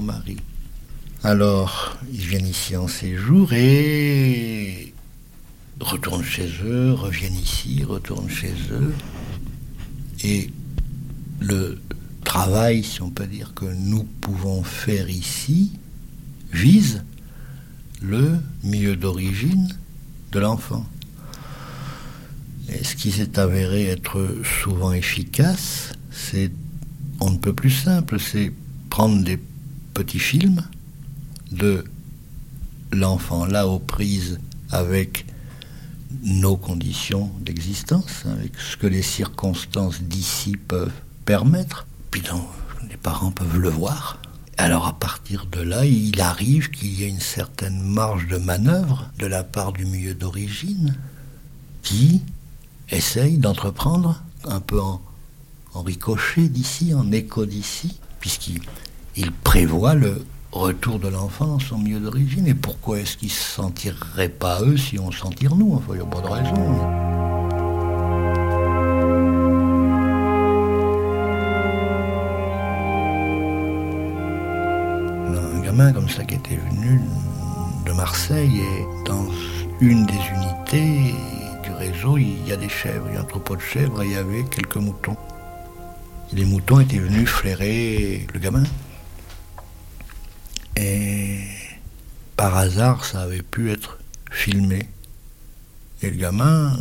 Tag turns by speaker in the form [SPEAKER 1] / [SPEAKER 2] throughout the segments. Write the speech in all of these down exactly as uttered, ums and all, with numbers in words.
[SPEAKER 1] Jean-Marie. Alors, ils viennent ici en séjour et retournent chez eux, reviennent ici, retournent chez eux. Et le travail, si on peut dire, que nous pouvons faire ici, vise le milieu d'origine de l'enfant. Et ce qui s'est avéré être souvent efficace, c'est, on ne peut plus simple, c'est prendre des petits films de l'enfant là aux prises avec nos conditions d'existence, avec ce que les circonstances d'ici peuvent permettre, puis donc, les parents peuvent le voir. Alors à partir de là, il arrive qu'il y ait une certaine marge de manœuvre de la part du milieu d'origine qui essaye d'entreprendre un peu en, en ricochet d'ici, en écho d'ici, puisqu'il il prévoit le retour de l'enfant dans son milieu d'origine. Et pourquoi est-ce qu'ils ne se sentiraient pas eux si on se sentir nous? Enfin, il n'y a pas de raison. Un gamin comme ça qui était venu de Marseille et dans une des unités du réseau, il y a des chèvres, il y a un troupeau de chèvres et il y avait quelques moutons. Et les moutons étaient venus flairer le gamin. Et par hasard, ça avait pu être filmé. Et le gamin,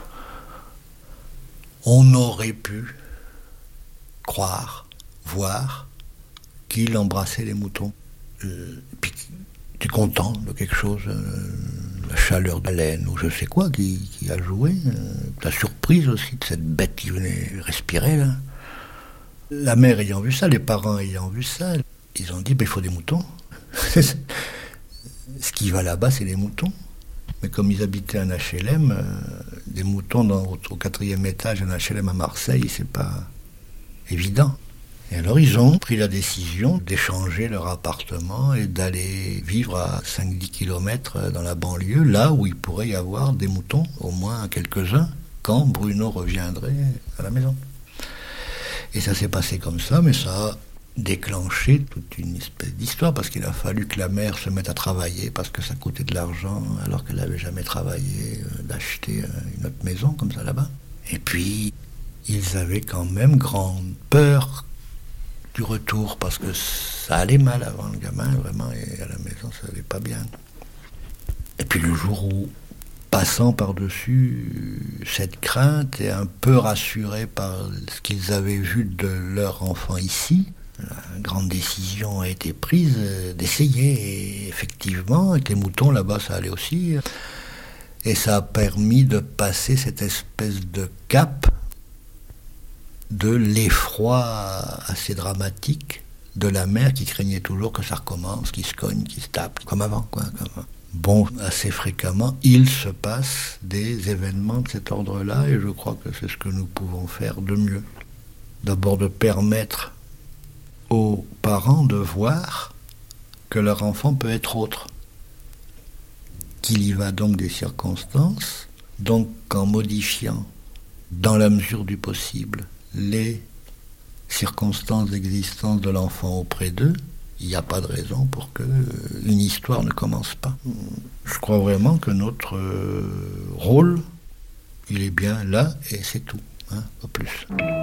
[SPEAKER 1] on aurait pu croire, voir qu'il embrassait les moutons. Euh, puis tu es content de quelque chose, euh, la chaleur de la laine ou je sais quoi qui, qui a joué, euh, la surprise aussi de cette bête qui venait respirer là. La mère ayant vu ça, les parents ayant vu ça, ils ont dit ben, il faut des moutons. Ce qui va là-bas, c'est les moutons. Mais comme ils habitaient un H L M, euh, des moutons dans, au, au quatrième étage d'un H L M à Marseille, c'est pas évident. Et alors ils ont pris la décision d'échanger leur appartement et d'aller vivre à cinq à dix kilomètres dans la banlieue, là où il pourrait y avoir des moutons, au moins quelques-uns, quand Bruno reviendrait à la maison. Et ça s'est passé comme ça, mais ça a déclenché toute une espèce d'histoire, parce qu'il a fallu que la mère se mette à travailler, parce que ça coûtait de l'argent, alors qu'elle n'avait jamais travaillé, euh, d'acheter euh, une autre maison comme ça là-bas. Et puis, ils avaient quand même grande peur du retour, parce que ça allait mal avant le gamin, vraiment, et à la maison, ça allait pas bien. Et puis le jour où, passant par-dessus cette crainte et un peu rassurés par ce qu'ils avaient vu de leur enfant ici, la grande décision a été prise d'essayer. Et effectivement, avec les moutons, là-bas, ça allait aussi. Et ça a permis de passer cette espèce de cap de l'effroi assez dramatique de la mère qui craignait toujours que ça recommence, qu'il se cogne, qu'il se tape, comme avant, quoi. Comme... Bon, assez fréquemment, il se passe des événements de cet ordre-là, et je crois que c'est ce que nous pouvons faire de mieux. D'abord de permettre aux parents de voir que leur enfant peut être autre, qu'il y va donc des circonstances, donc en modifiant, dans la mesure du possible, les circonstances d'existence de l'enfant auprès d'eux, il n'y a pas de raison pour qu'une histoire ne commence pas. Je crois vraiment que notre rôle, il est bien là, et c'est tout, hein, pas plus.